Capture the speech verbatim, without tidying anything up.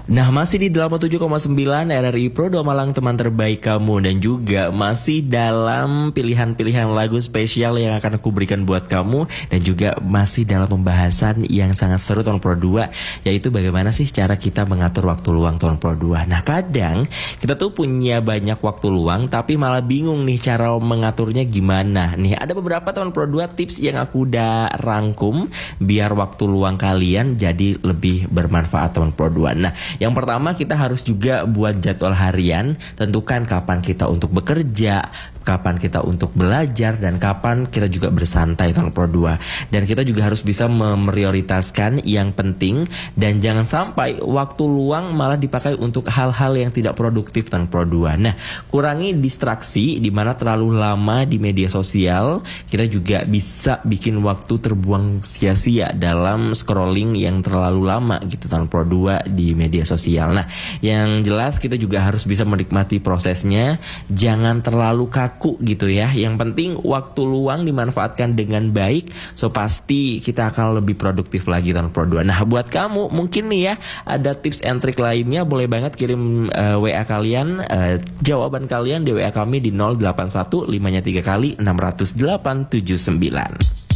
Nah, masih di delapan puluh tujuh koma sembilan R R I Pro dua Malang, teman terbaik kamu. Dan juga masih dalam pilihan-pilihan lagu spesial yang akan aku berikan buat kamu. Dan juga masih dalam pembahasan yang sangat seru tahun Pro dua, yaitu bagaimana sih cara kita mengatur waktu luang tahun Pro dua. Nah, kadang kita tuh punya banyak waktu luang tapi malah bingung nih cara mengaturnya gimana. Nih, ada beberapa tahun Pro dua tips yang aku udah rangkum biar waktu luang kalian jadi lebih bermanfaat tahun Pro dua. Nah, yang pertama, kita harus juga buat jadwal harian. Tentukan kapan kita untuk bekerja, kapan kita untuk belajar, dan kapan kita juga bersantai tahun Pro dua. Dan kita juga harus bisa memprioritaskan yang penting, dan jangan sampai waktu luang malah dipakai untuk hal-hal yang tidak produktif tahun Pro dua. Nah, kurangi distraksi, di mana terlalu lama di media sosial kita juga bisa bikin waktu terbuang sia-sia dalam scrolling yang terlalu lama gitu tahun Pro dua di media sosial. Nah, yang jelas kita juga harus bisa menikmati prosesnya, jangan terlalu kaku gitu ya. Yang penting waktu luang dimanfaatkan dengan baik, so pasti kita akan lebih produktif lagi tahun Pro dua. Nah, buat kamu mungkin nih ya ada tips and trick lainnya, boleh banget kirim uh, W A kalian, uh, jawaban kalian di W A kami di nol delapan satu lima nya tiga kali enam nol delapan tujuh sembilan.